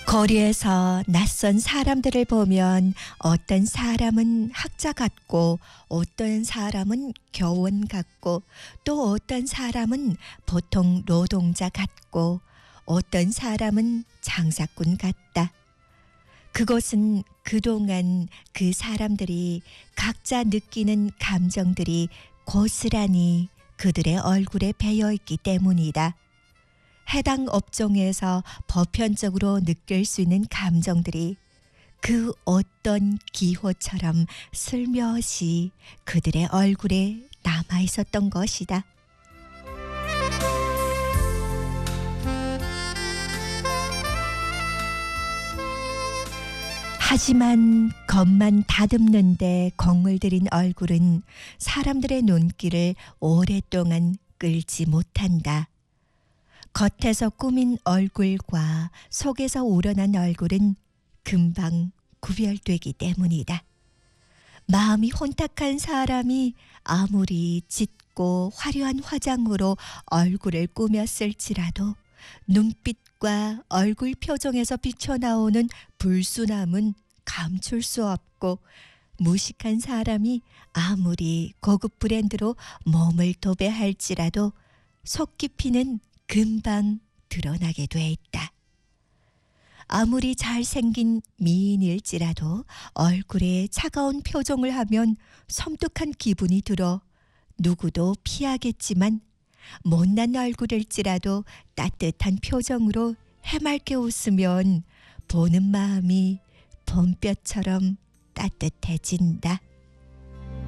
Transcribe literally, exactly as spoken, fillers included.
거리에서 낯선 사람들을 보면 어떤 사람은 학자 같고 어떤 사람은 교원 같고 또 어떤 사람은 보통 노동자 같고 어떤 사람은 장사꾼 같다. 그것은 그동안 그 사람들이 각자 느끼는 감정들이 고스란히 그들의 얼굴에 배어 있기 때문이다. 해당 업종에서 보편적으로 느낄 수 있는 감정들이 그 어떤 기호처럼 슬며시 그들의 얼굴에 남아 있었던 것이다. 하지만 겉만 다듬는데 공을 들인 얼굴은 사람들의 눈길을 오랫동안 끌지 못한다. 겉에서 꾸민 얼굴과 속에서 우러난 얼굴은 금방 구별되기 때문이다. 마음이 혼탁한 사람이 아무리 짙고 화려한 화장으로 얼굴을 꾸몄을지라도 눈빛과 얼굴 표정에서 비쳐나오는 불순함은 감출 수 없고, 무식한 사람이 아무리 고급 브랜드로 몸을 도배할지라도 속 깊이는 금방 드러나게 돼 있다. 아무리 잘생긴 미인일지라도 얼굴에 차가운 표정을 하면 섬뜩한 기분이 들어 누구도 피하겠지만, 못난 얼굴일지라도 따뜻한 표정으로 해맑게 웃으면 보는 마음이 봄볕처럼 따뜻해진다.